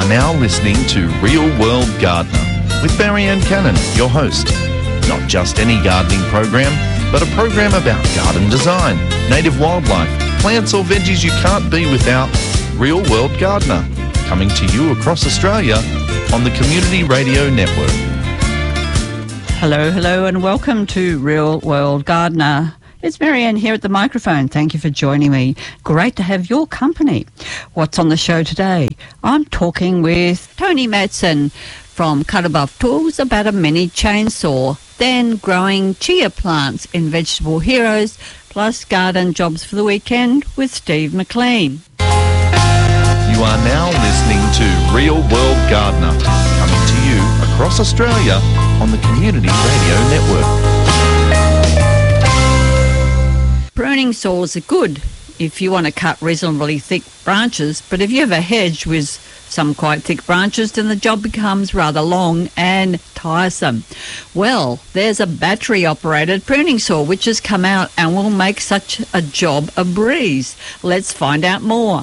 are now listening to Real World Gardener with Marianne Cannon, your host. Not just any gardening program, but a program about garden design, native wildlife, plants or veggies you can't be without. Real World Gardener, coming to you across Australia on the Community Radio Network. Hello, and welcome to Real World Gardener. It's Marianne here at the microphone. Thank you for joining me. Great to have your company. What's on the show today? I'm talking with Tony Matson from Cut Above Tools about a mini chainsaw, then growing chia plants in Vegetable Heroes, plus garden jobs for the weekend with Steve McLean. You are now listening to Real World Gardener, coming to you across Australia on the Community Radio Network. Pruning saws are good if you want to cut reasonably thick branches, but if you have a hedge with some quite thick branches, then the job becomes rather long and tiresome. Well, there's a battery-operated pruning saw which has come out and will make such a job a breeze. Let's find out more.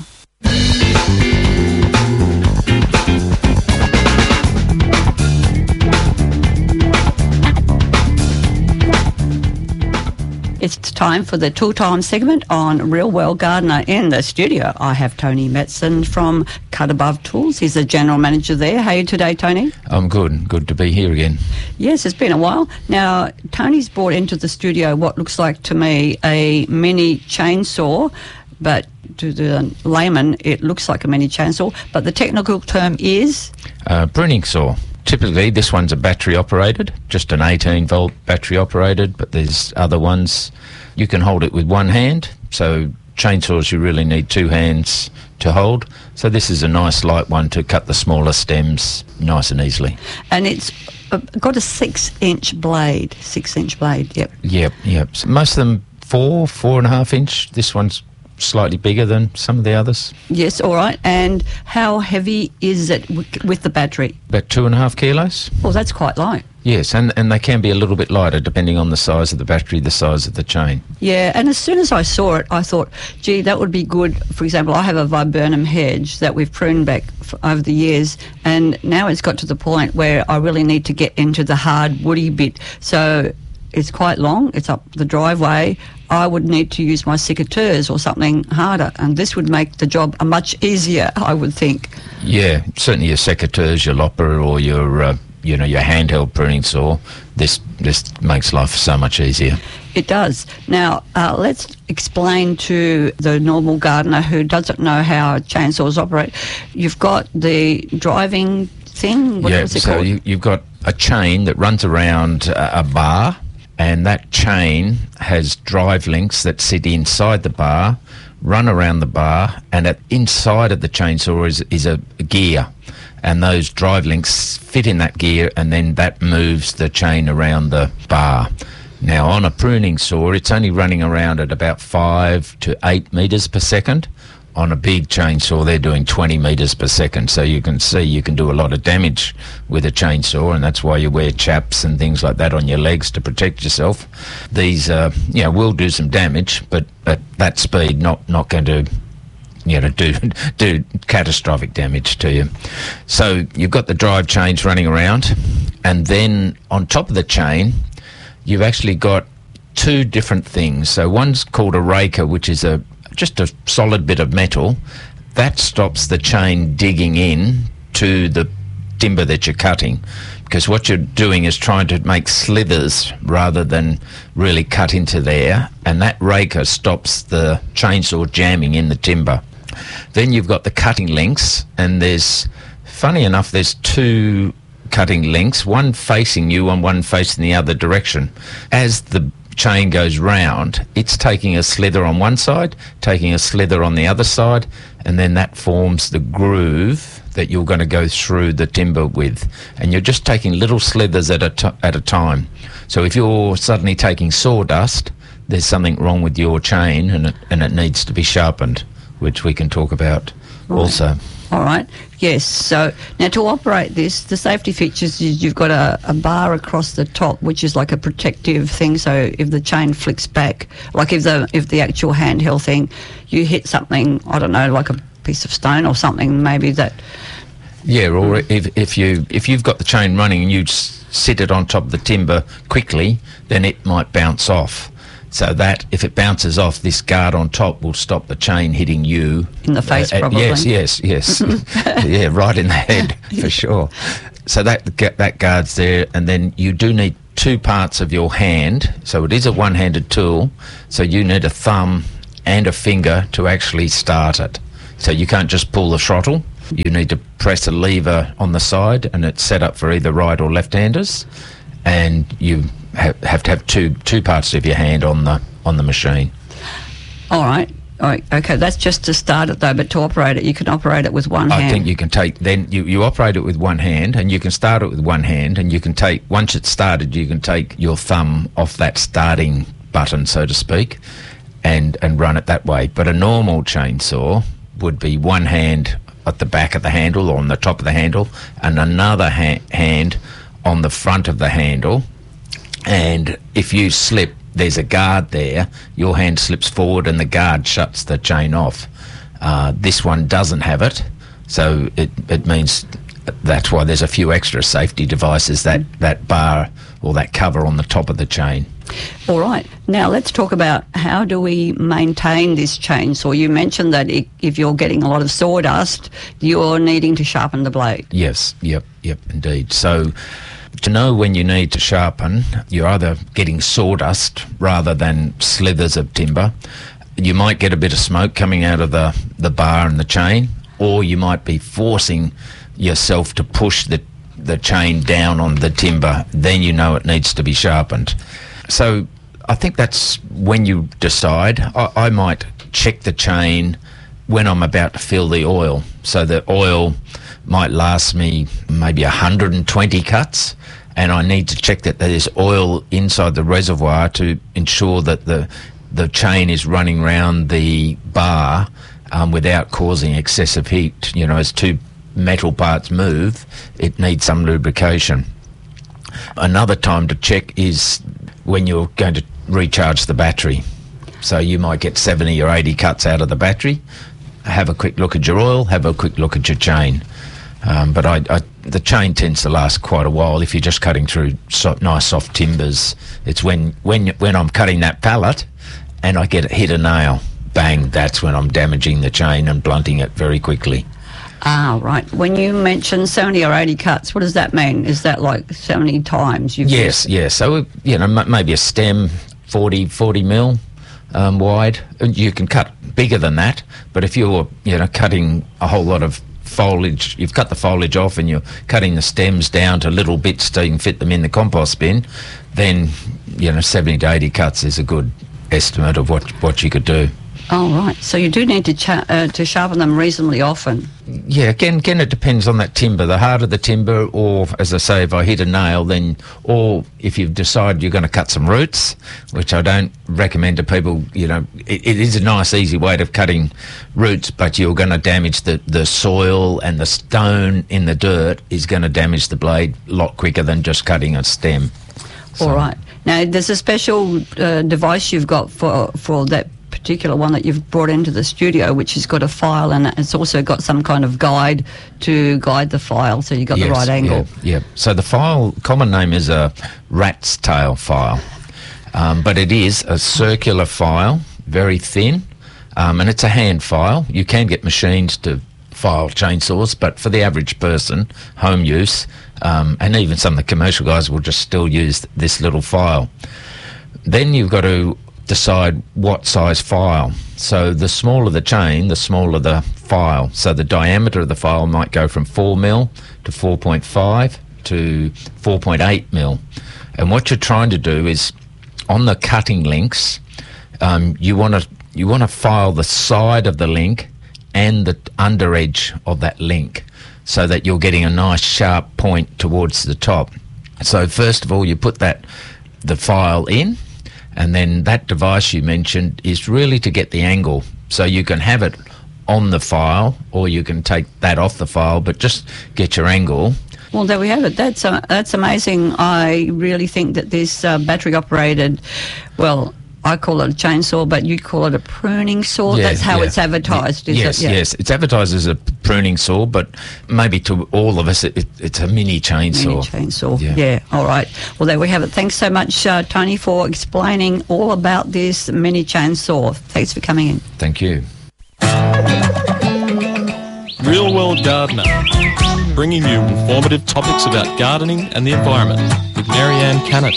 It's time for the Tool Time segment on Real World Gardener. In the studio, I have Tony Matson from Cut Above Tools. He's the General Manager there. How are you today, Tony? I'm good. Good to be here again. Yes, it's been a while. Now, Tony's brought into the studio what looks like to me a mini chainsaw, but to the layman, it looks like a mini chainsaw, but the technical term is? Pruning saw. Typically, this one's a battery-operated, just an 18-volt battery-operated, but there's other ones. You can hold it with one hand, so chainsaws you really need two hands to hold. So this is a nice light one to cut the smaller stems nice and easily. And it's got a 6-inch blade. 6-inch blade, yep. Yep. So most of them 4.5 inch. This one's slightly bigger than some of the others. Yes, all right. And how heavy is it with the battery? About 2.5 kilos. Well, that's quite light. Yes, and they can be a little bit lighter depending on the size of the battery, the size of the chain. Yeah, and as soon as I saw it, I thought, gee, that would be good. For example, I have a viburnum hedge that we've pruned back over the years, and now it's got to the point where I really need to get into the hard woody bit. So it's quite long, it's up the driveway. I would need to use my secateurs or something harder, and this would make the job much easier, I would think. Yeah, certainly your secateurs, your lopper, or your your handheld pruning saw. This makes life so much easier. It does. Now, let's explain to the normal gardener who doesn't know how chainsaws operate. You've got the driving thing. What's it called? You've got a chain that runs around a bar, and that chain has drive links that sit inside the bar, run around the bar, and inside of the chainsaw is a gear, and those drive links fit in that gear, and then that moves the chain around the bar. Now, on a pruning saw, it's only running around at about 5 to 8 metres per second. On a big chainsaw, they're doing 20 metres per second. So you can see you can do a lot of damage with a chainsaw, and that's why you wear chaps and things like that on your legs to protect yourself. These, will do some damage, but at that speed, not going to, do catastrophic damage to you. So you've got the drive chains running around, and then on top of the chain, you've actually got two different things. So one's called a raker, which is just a solid bit of metal that stops the chain digging in to the timber that you're cutting, because what you're doing is trying to make slithers rather than really cut into there, and that raker stops the chainsaw jamming in the timber. Then you've got the cutting links, and funny enough, there's two cutting links, one facing you and one facing the other direction. As the chain goes round, it's taking a slither on one side, taking a slither on the other side, and then that forms the groove that you're going to go through the timber with. And you're just taking little slithers at a time. So if you're suddenly taking sawdust, there's something wrong with your chain, and it needs to be sharpened, which we can talk about also. All right. Yes. So now to operate this, the safety features is you've got a bar across the top, which is like a protective thing. So if the chain flicks back, like if the actual handheld thing, you hit something, I don't know, like a piece of stone or something, maybe that Yeah, or if you've got the chain running and you sit it on top of the timber quickly, then it might bounce off. So that if it bounces off, this guard on top will stop the chain hitting you in the face, probably. Yes. Yeah, right in the head for sure. So that guard's there, and then you do need 2 parts of your hand. So it is a one-handed tool. So you need a thumb and a finger to actually start it. So you can't just pull the throttle. You need to press a lever on the side, and it's set up for either right or left-handers. And you have to have two parts of your hand on the machine. All right. Okay, that's just to start it though, but to operate it, you can operate it with one hand. I think you can you operate it with one hand, and you can start it with one hand, and you can once it's started, you can take your thumb off that starting button, so to speak, and run it that way. But a normal chainsaw would be one hand at the back of the handle or on the top of the handle, and another hand on the front of the handle. And if you slip, there's a guard there, your hand slips forward and the guard shuts the chain off. This one doesn't have it, so it means that's why there's a few extra safety devices, that bar or that cover on the top of the chain. All right. Now let's talk about how do we maintain this chainsaw. You mentioned that if you're getting a lot of sawdust, you're needing to sharpen the blade. Yes, yep, indeed. So to know when you need to sharpen, you're either getting sawdust rather than slithers of timber. You might get a bit of smoke coming out of the bar and the chain, or you might be forcing yourself to push the chain down on the timber. Then you know it needs to be sharpened. So I think that's when you decide. I might check the chain when I'm about to fill the oil. So the oil might last me maybe 120 cuts, and I need to check that there's oil inside the reservoir to ensure that the chain is running round the bar without causing excessive heat. You know, as 2 metal parts move, it needs some lubrication. Another time to check is when you're going to recharge the battery. So you might get 70 or 80 cuts out of the battery. Have a quick look at your oil, have a quick look at your chain. But the chain tends to last quite a while if you're just cutting through nice soft timbers. It's when I'm cutting that pallet and I hit a nail, bang, that's when I'm damaging the chain and blunting it very quickly. Ah, right. When you mention 70 or 80 cuts, what does that mean? Is that like 70 times? Yes. So, maybe a stem 40 mil wide. You can cut bigger than that, but if you're, cutting a whole lot of foliage, you've cut the foliage off and you're cutting the stems down to little bits so you can fit them in the compost bin, then, 70 to 80 cuts is a good estimate of what you could do. Oh, right. So you do need to sharpen them reasonably often. Yeah, again, it depends on that timber. The harder the timber, or, as I say, if I hit a nail, or if you've decided you're going to cut some roots, which I don't recommend to people, it is a nice, easy way of cutting roots, but you're going to damage the soil, and the stone in the dirt is going to damage the blade a lot quicker than just cutting a stem. So. All right. Now, there's a special device you've got for that particular one that you've brought into the studio, which has got a file, and it's also got some kind of guide to guide the file, so you've got the right angle. Yeah. So the file, common name is a rat's tail file, but it is a circular file, very thin, and it's a hand file. You can get machines to file chainsaws, but for the average person, home use, and even some of the commercial guys will just still use this little file. Then you've got to decide what size file. So the smaller the chain, the smaller the file. So the diameter of the file might go from 4 mil to 4.5 to 4.8 mil. And what you're trying to do is, on the cutting links, you want to file the side of the link and the under edge of that link, so that you're getting a nice sharp point towards the top. So first of all, you put the file in, and then that device you mentioned is really to get the angle. So you can have it on the file, or you can take that off the file, but just get your angle. Well, there we have it. That's amazing. I really think that this battery-operated, well, I call it a chainsaw, but you call it a pruning saw. Yeah, That's how yeah. it's advertised, is Yes, it? Yeah. yes. It's advertised as a pruning saw, but maybe to all of us, it's a mini chainsaw. Mini chainsaw. Yeah. Yeah. All right. Well, there we have it. Thanks so much, Tony, for explaining all about this mini chainsaw. Thanks for coming in. Thank you. Real World Gardener, bringing you informative topics about gardening and the environment with Marianne Cannon.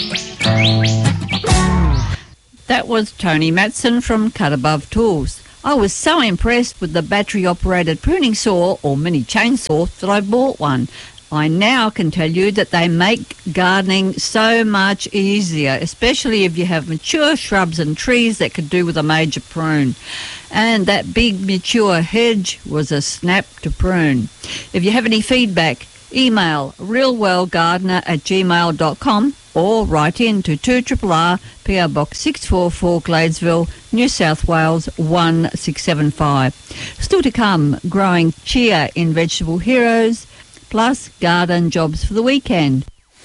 That was Tony Matson from Cut Above Tools. I was so impressed with the battery-operated pruning saw or mini chainsaw that I bought one. I now can tell you that they make gardening so much easier, especially if you have mature shrubs and trees that could do with a major prune. And that big mature hedge was a snap to prune. If you have any feedback, email realworldgardener@gmail.com or write in to 2RRR PO Box 644 Gladesville, New South Wales 1675. Still to come, growing chia in Vegetable Heroes, plus garden jobs for the weekend.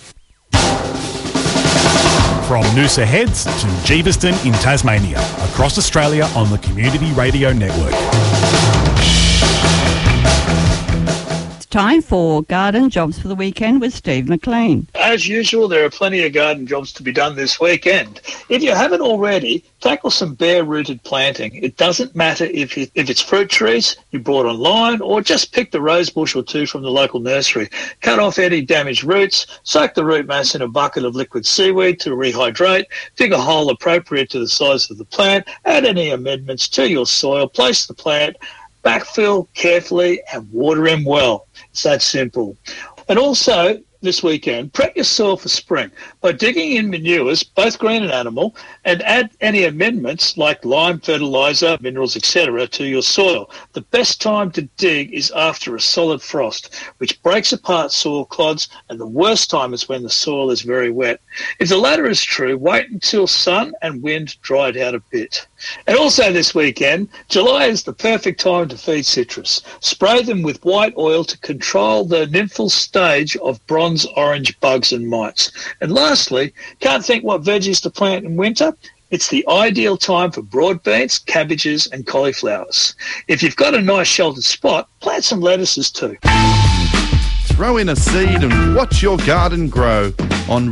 From Noosa Heads to Jeeveston in Tasmania, across Australia on the Community Radio Network. It's time for garden jobs for the weekend with Steve McLean. As usual, there are plenty of garden jobs to be done this weekend. If you haven't already, tackle some bare-rooted planting. It doesn't matter if it's fruit trees you brought online or just picked a rose bush or two from the local nursery. Cut off any damaged roots, soak the root mass in a bucket of liquid seaweed to rehydrate, dig a hole appropriate to the size of the plant, add any amendments to your soil, place the plant, backfill carefully and water him well. It's that simple. And also, this weekend, prep your soil for spring by digging in manures, both green and animal, and add any amendments like lime, fertiliser, minerals, etc. to your soil. The best time to dig is after a solid frost, which breaks apart soil clods, and the worst time is when the soil is very wet. If the latter is true, wait until sun and wind dried out a bit. And also this weekend, July is the perfect time to feed citrus. Spray them with white oil to control the nymphal stage of bronze orange bugs and mites. And lastly, can't think what veggies to plant in winter? It's the ideal time for broad beans, cabbages and cauliflowers. If you've got a nice sheltered spot, plant some lettuces too. Throw in a seed and watch your garden grow on